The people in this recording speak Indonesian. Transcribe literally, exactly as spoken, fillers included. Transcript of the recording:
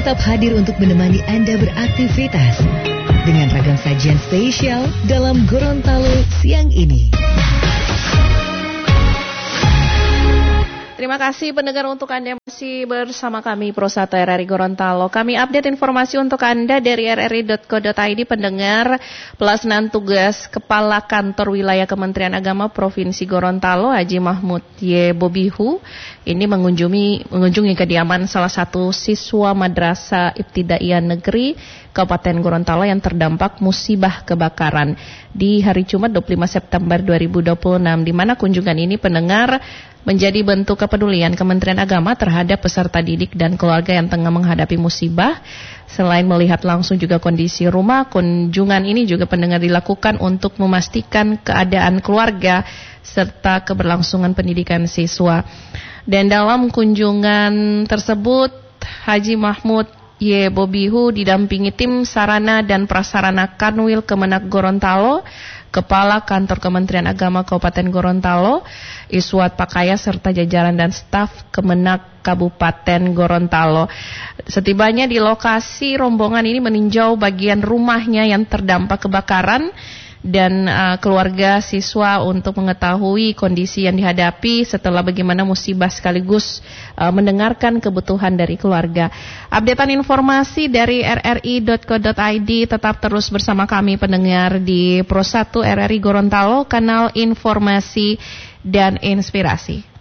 tetap hadir untuk menemani Anda beraktivitas dengan ragam sajian spesial dalam Gorontalo siang ini. Terima kasih pendengar untuk Anda masih bersama kami Pro satu R R I Gorontalo. Kami update informasi untuk Anda dari r r i dot co dot i d. Pendengar, pelaksanaan tugas Kepala Kantor Wilayah Kementerian Agama Provinsi Gorontalo Haji Mahmud Y. Bobihu ini mengunjungi mengunjungi kediaman salah satu siswa Madrasah Ibtidaiyah Negeri Kabupaten Gorontalo yang terdampak musibah kebakaran di hari Jumat dua puluh lima September dua ribu dua puluh enam, di mana kunjungan ini pendengar menjadi bentuk kepedulian Kementerian Agama terhadap peserta didik dan keluarga yang tengah menghadapi musibah. Selain melihat langsung juga kondisi rumah, kunjungan ini juga pendengar dilakukan untuk memastikan keadaan keluarga serta keberlangsungan pendidikan siswa. Dan dalam kunjungan tersebut, Haji Mahmud Y. Bobihu didampingi tim sarana dan prasarana Kanwil Kemenak Gorontalo, Kepala Kantor Kementerian Agama Kabupaten Gorontalo, Iswat Pakaya serta jajaran dan staf Kemenak Kabupaten Gorontalo. Setibanya di lokasi, rombongan ini meninjau bagian rumahnya yang terdampak kebakaran dan uh, keluarga siswa untuk mengetahui kondisi yang dihadapi setelah bagaimana musibah sekaligus uh, mendengarkan kebutuhan dari keluarga. Updatean informasi dari r r i dot co dot i d, tetap terus bersama kami pendengar di Pro satu R R I Gorontalo, kanal informasi dan inspirasi.